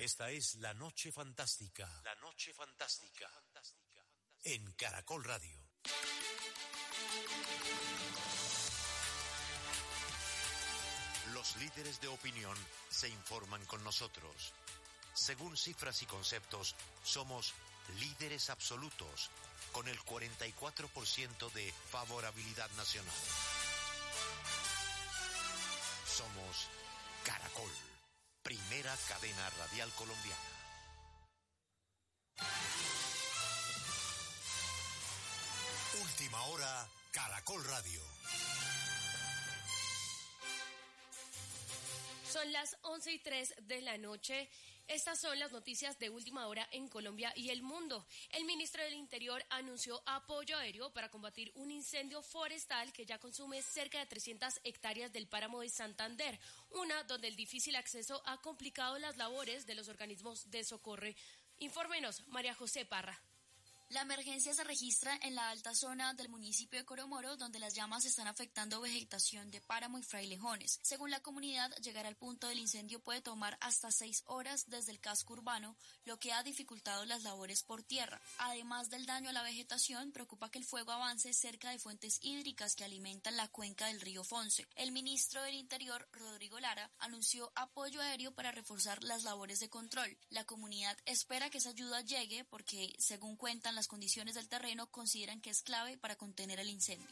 Esta es La Noche Fantástica. La Noche Fantástica. En Caracol Radio. Los líderes de opinión se informan con nosotros. Según cifras y conceptos, somos líderes absolutos, con el 44% de favorabilidad nacional. Somos Caracol, primera cadena radial colombiana. Última hora, Caracol Radio. Son las 11:03 de la noche. Estas son las noticias de última hora en Colombia y el mundo. El ministro del Interior anunció apoyo aéreo para combatir un incendio forestal que ya consume cerca de 300 hectáreas del páramo de Santander, una donde el difícil acceso ha complicado las labores de los organismos de socorro. Infórmenos, María José Parra. La emergencia se registra en la alta zona del municipio de Coromoro, donde las llamas están afectando vegetación de páramo y frailejones. Según la comunidad, llegar al punto del incendio puede tomar hasta 6 horas desde el casco urbano, lo que ha dificultado las labores por tierra. Además del daño a la vegetación, preocupa que el fuego avance cerca de fuentes hídricas que alimentan la cuenca del río Fonce. El ministro del Interior, Rodrigo Lara, anunció apoyo aéreo para reforzar las labores de control. La comunidad espera que esa ayuda llegue porque, según cuentan las condiciones del terreno, consideran que es clave para contener el incendio.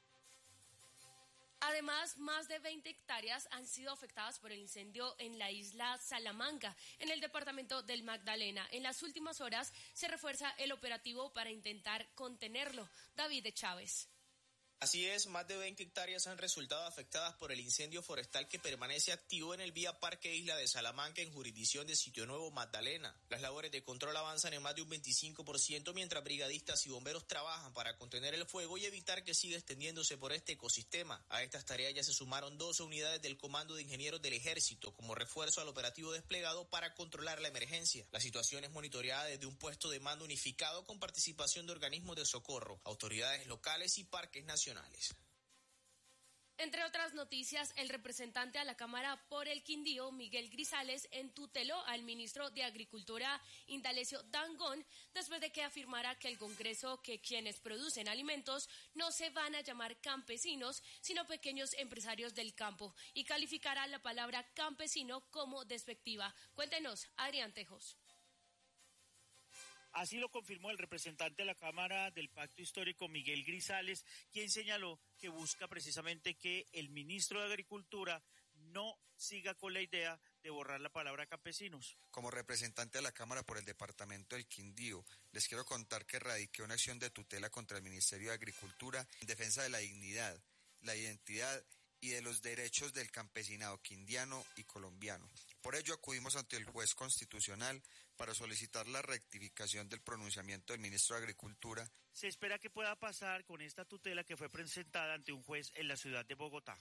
Además, más de 20 hectáreas han sido afectadas por el incendio en la isla Salamanca, en el departamento del Magdalena. En las últimas horas se refuerza el operativo para intentar contenerlo. David de Chávez. Así es, más de 20 hectáreas han resultado afectadas por el incendio forestal que permanece activo en el vía Parque Isla de Salamanca en jurisdicción de Sitio Nuevo, Magdalena. Las labores de control avanzan en más de un 25% mientras brigadistas y bomberos trabajan para contener el fuego y evitar que siga extendiéndose por este ecosistema. A estas tareas ya se sumaron 12 unidades del Comando de Ingenieros del Ejército como refuerzo al operativo desplegado para controlar la emergencia. La situación es monitoreada desde un puesto de mando unificado con participación de organismos de socorro, autoridades locales y parques nacionales. Entre otras noticias, el representante a la Cámara por el Quindío, Miguel Grisales, entuteló al ministro de Agricultura, Indalecio Dangond, después de que afirmara que el Congreso que quienes producen alimentos no se van a llamar campesinos, sino pequeños empresarios del campo, y calificará la palabra campesino como despectiva. Cuéntenos, Adrián Tejos. Así lo confirmó el representante de la Cámara del Pacto Histórico, Miguel Grisales, quien señaló que busca precisamente que el ministro de Agricultura no siga con la idea de borrar la palabra campesinos. Como representante de la Cámara por el departamento del Quindío, les quiero contar que radiqué una acción de tutela contra el Ministerio de Agricultura en defensa de la dignidad, la identidad y de los derechos del campesinado quindiano y colombiano. Por ello acudimos ante el juez constitucional para solicitar la rectificación del pronunciamiento del ministro de Agricultura. Se espera que pueda pasar con esta tutela que fue presentada ante un juez en la ciudad de Bogotá.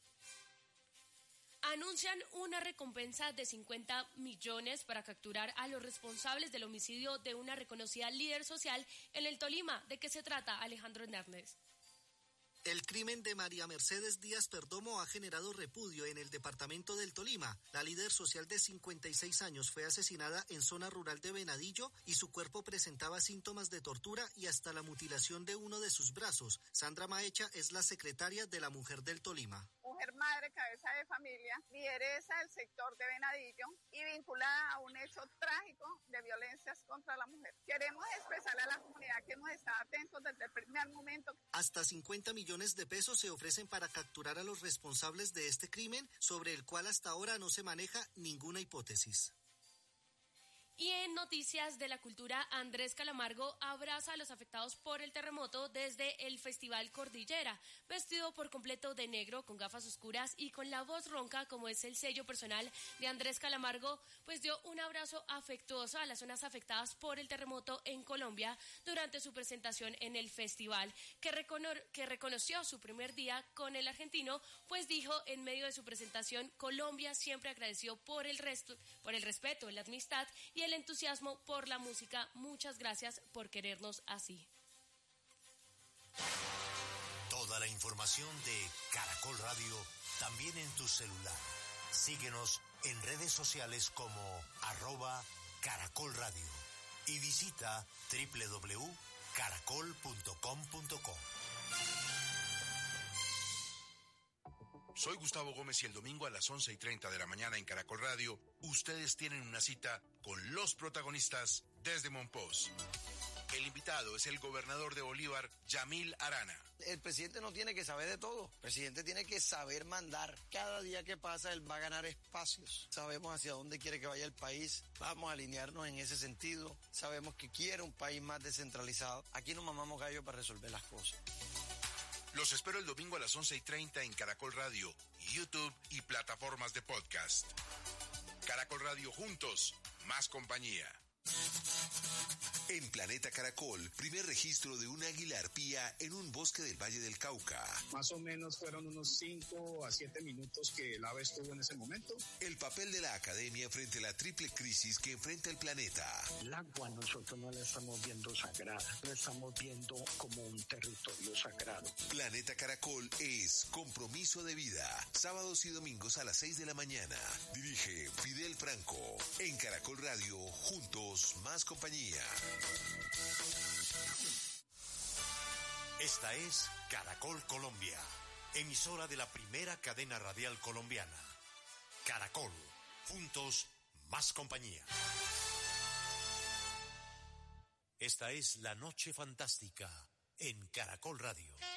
Anuncian una recompensa de 50 millones para capturar a los responsables del homicidio de una reconocida líder social en el Tolima. ¿De qué se trata, Alejandro Hernández? El crimen de María Mercedes Díaz Perdomo ha generado repudio en el departamento del Tolima. La líder social de 56 años fue asesinada en zona rural de Venadillo y su cuerpo presentaba síntomas de tortura y hasta la mutilación de uno de sus brazos. Sandra Maecha es la secretaria de la Mujer del Tolima. Mujer madre, cabeza de familia, lideresa del sector de Venadillo y vinculada a un hecho trágico de violencias contra la mujer. Queremos expresarle a la comunidad que hemos estado atentos desde el primer momento. Hasta 50 millones de pesos se ofrecen para capturar a los responsables de este crimen, sobre el cual hasta ahora no se maneja ninguna hipótesis. Y en noticias de la cultura, Andrés Calamaro abraza a los afectados por el terremoto desde el Festival Cordillera, vestido por completo de negro, con gafas oscuras y con la voz ronca, como es el sello personal de Andrés Calamaro, pues dio un abrazo afectuoso a las zonas afectadas por el terremoto en Colombia durante su presentación en el festival, que reconoció su primer día con el argentino, pues dijo en medio de su presentación: Colombia siempre agradeció por el respeto, la amistad y el entusiasmo por la música. Muchas gracias por querernos así. Toda la información de Caracol Radio también en tu celular. Síguenos en redes sociales como @Caracol Radio y visita www.caracol.com.co. Soy Gustavo Gómez y el domingo a las 11:30 de la mañana en Caracol Radio, ustedes tienen una cita con los protagonistas desde Monpós. El invitado es el gobernador de Bolívar, Yamil Arana. El presidente no tiene que saber de todo. El presidente tiene que saber mandar. Cada día que pasa, él va a ganar espacios. Sabemos hacia dónde quiere que vaya el país. Vamos a alinearnos en ese sentido. Sabemos que quiere un país más descentralizado. Aquí no mamamos gallo para resolver las cosas. Los espero el domingo a las 11:30 en Caracol Radio, YouTube y plataformas de podcast. Caracol Radio, juntos, más compañía. En Planeta Caracol, primer registro de un águila arpía en un bosque del Valle del Cauca. Más o menos fueron unos 5 a 7 minutos que el ave estuvo en ese momento. El papel de la academia frente a la triple crisis que enfrenta el planeta. El agua nosotros no la estamos viendo sagrada, la estamos viendo como un territorio sagrado. Planeta Caracol es compromiso de vida. Sábados y domingos a las 6 de la mañana. Dirige Fidel Franco. En Caracol Radio, juntos, más compañía. Esta es Caracol Colombia, emisora de la primera cadena radial colombiana. Caracol, juntos, más compañía. Esta es La Noche Fantástica en Caracol Radio.